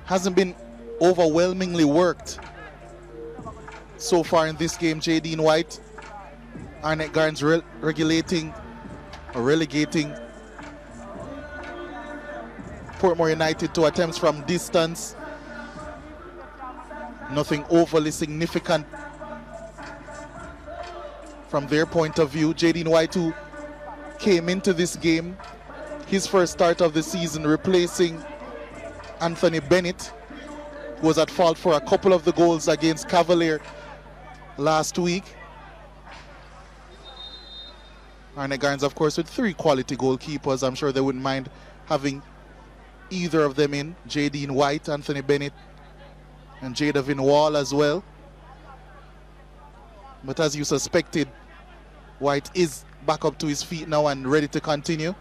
hasn't been overwhelmingly worked so far in this game. Jadine White, Arnett Gardens relegating Portmore United to attempts from distance. Nothing overly significant from their point of view. Jadine White, who came into this game, his first start of the season, replacing Anthony Bennett, who was at fault for a couple of the goals against Cavalier last week. Arnett Gardens, of course, with 3 quality goalkeepers. I'm sure they wouldn't mind having either of them in. Jadine White, Anthony Bennett, and Jadavin Wall as well. But as you suspected, White is back up to his feet now and ready to continue.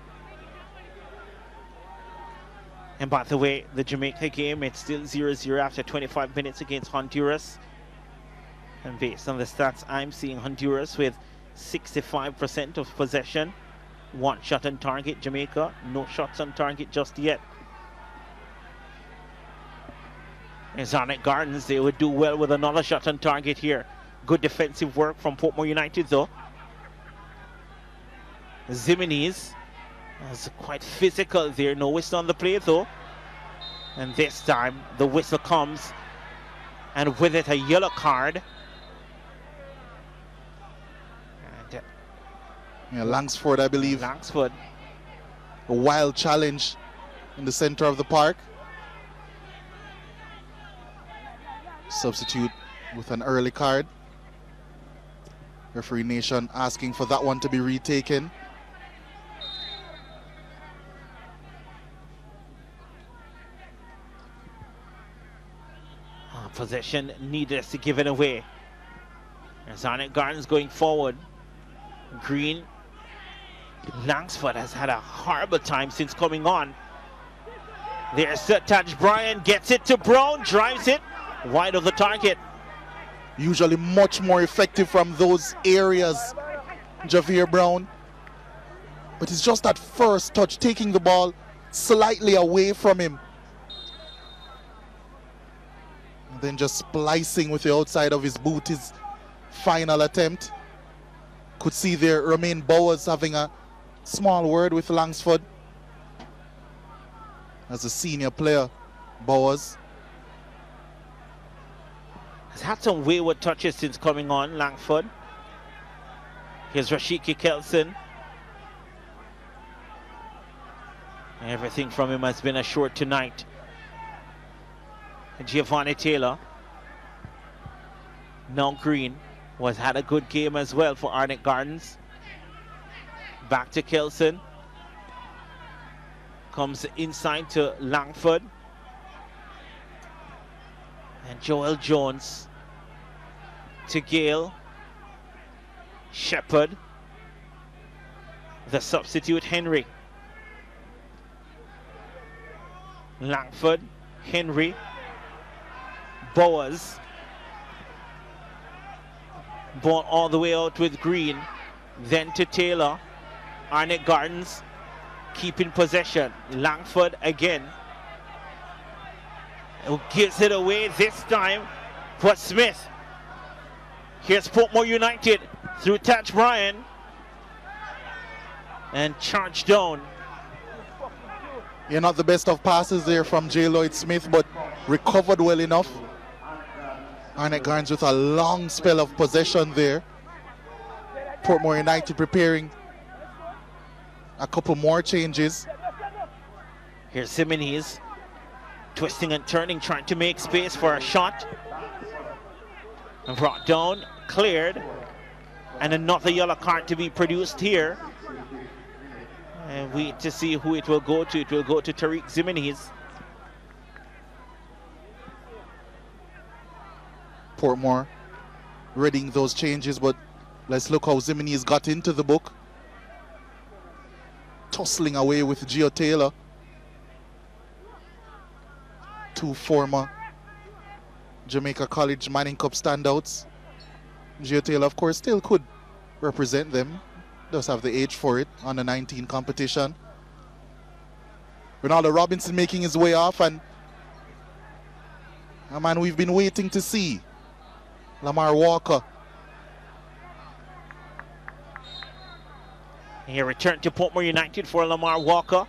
And by the way, the Jamaica game, it's still 0-0 after 25 minutes against Honduras. And based on the stats I'm seeing, Honduras with 65% of possession. 1 shot on target. Jamaica, no shots on target just yet. As Arnett Gardens, they would do well with another shot on target here. Good defensive work from Portmore United though. Zimenez is quite physical there. No whistle on the play though. And this time the whistle comes, and with it a yellow card. And, yeah, Langsford, I believe. Langsford. A wild challenge in the center of the park. Substitute with an early card. Referee Nation asking for that one to be retaken. Possession needless to give it away. As Arnett Gardens going forward. Green. Langsford has had a horrible time since coming on. There's Taj Bryan, gets it to Brown, drives it wide of the target. Usually much more effective from those areas, Javier Brown. But it's just that first touch, taking the ball slightly away from him. And then just splicing with the outside of his boot, his final attempt. Could see there Romain Bowers having a small word with Langsford. As a senior player, Bowers has had some wayward touches since coming on, Langsford. Here's Rashiki Kelson. Everything from him has been assured tonight. And Giovanni Taylor. Now Green, who has had a good game as well for Arnett Gardens. Back to Kelson. Comes inside to Langford. And Joel Jones to Gale. Shepherd. The substitute Henry. Langford, Henry, Bowers. Ball all the way out with Green. Then to Taylor. Arnett Gardens keeping possession. Langford again. Who gives it away this time for Smith. Here's Portmore United through Taj Bryan. And charged down. Yeah, not the best of passes there from J. Lloyd Smith, but recovered well enough. Arnett Gardens with a long spell of possession there. Portmore United preparing a couple more changes. Here's Zimenez. Twisting and turning, trying to make space for a shot. And brought down, cleared. And another yellow card to be produced here. And wait to see who it will go to. It will go to Tariq Zimenez. Portmore readying those changes, but let's look how Zimenez got into the book. Tussling away with Gio Taylor. Two former Jamaica College Manning Cup standouts. Gio Taylor, of course, still could represent them. Does have the age for it on the 19 competition. Ronaldo Robinson making his way off, and A man we've been waiting to see. Lamar Walker. He returned to Portmore United for Lamar Walker.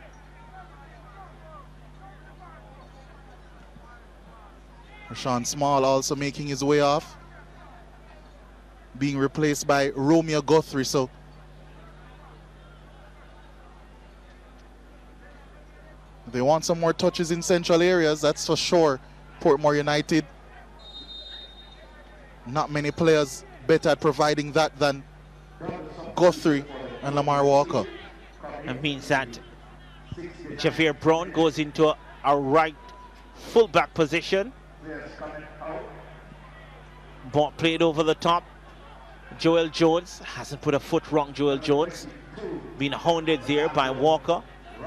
Rashawn Small also making his way off, being replaced by Romeo Guthrie. So they want some more touches in central areas, that's for sure. Portmore United, not many players better at providing that than Guthrie and Lamar Walker. That means that Javier Brown goes into a right fullback position. Ball played over the top. Joel Jones hasn't put a foot wrong. Joel Jones being hounded there by Walker.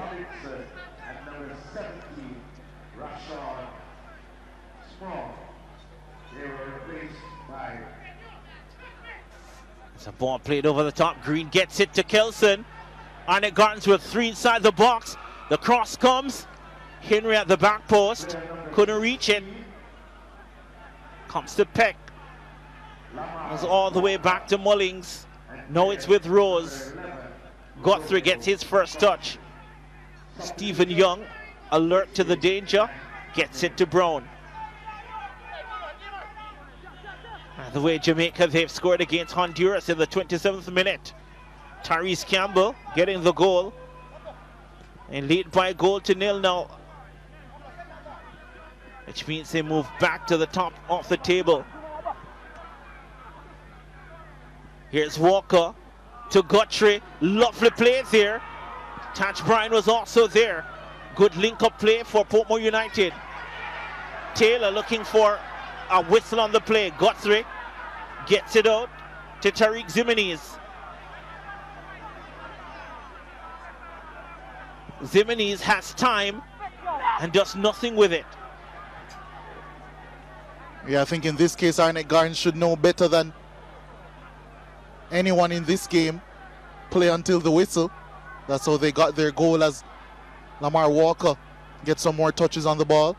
It's a ball played over the top. Green gets it to Kelson. Arnett Gardens with 3 inside the box. The cross comes. Henry at the back post. Couldn't reach it. Comes to Peck. Goes all the way back to Mullings. Now it's with Rose. Guthrie gets his first touch. Stephen Young, alert to the danger, gets it to Brown. The way Jamaica, they've scored against Honduras in the 27th minute. Tyrese Campbell getting the goal. And lead by a goal to 0 now. Which means they move back to the top of the table. Here's Walker to Guthrie. Lovely play there. Taj Bryan was also there. Good link-up play for Portmore United. Taylor looking for a whistle on the play. Guthrie gets it out to Tariq Zimenez. Zimenez has time and does nothing with it. Yeah, I think in this case, Arnett Gardens should know better than anyone in this game. Play until the whistle. That's how they got their goal, as Lamar Walker gets some more touches on the ball.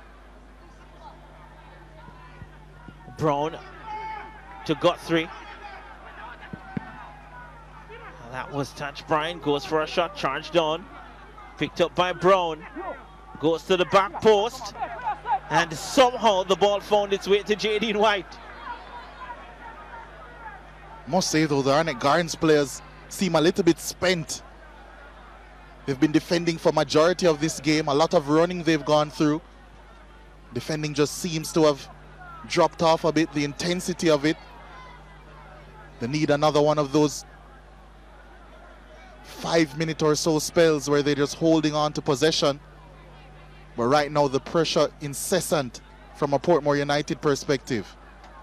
Brown to Guthrie. That was Taj Bryan. Goes for a shot, charged on. Picked up by Brown. Goes to the back post. And somehow the ball found its way to Jadine White. Must say though, the Arnett Gardens players seem a little bit spent. They've been defending for majority of this game. A lot of running they've gone through. Defending just seems to have dropped off a bit, the intensity of it. They need another one of those 5-minute or so spells where they're just holding on to possession. But right now the pressure incessant from a Portmore United perspective.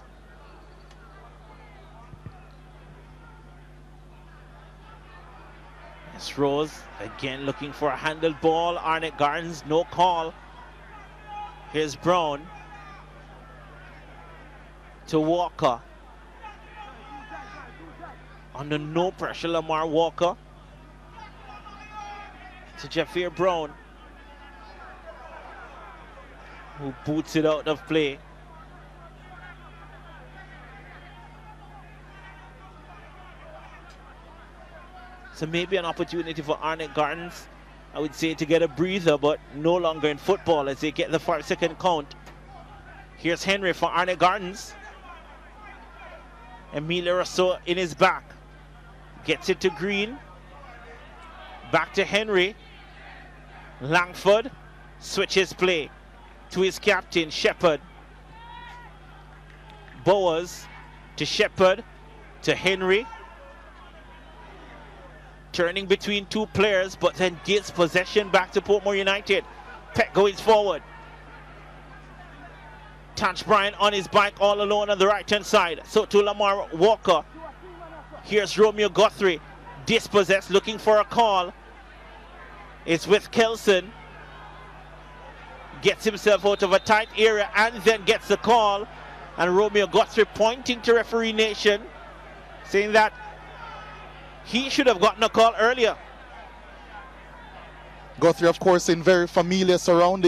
It's Rose again looking for a handled ball. Arnett Gardens, no call. Here's Brown to Walker. Under no pressure, Lamar Walker to Javier Brown, who boots it out of play. So maybe an opportunity for Arnett Gardens, I would say, to get a breather, but no longer in football as they get the 5-second count. Here's Henry for Arnett Gardens. Emilio Rousseau in his back. Gets it to Green. Back to Henry. Langford switches play to his captain, Shepard. Bowers to Shepard to Henry. Turning between two players, but then gives possession back to Portmore United. Peck going forward. Taj Bryan on his bike all alone on the right-hand side. So to Lamar Walker. Here's Romeo Guthrie. Dispossessed, looking for a call. It's with Kelson. Gets himself out of a tight area and then gets the call. And Romeo Guthrie pointing to referee Nation, saying that he should have gotten a call earlier. Guthrie, of course, in very familiar surroundings.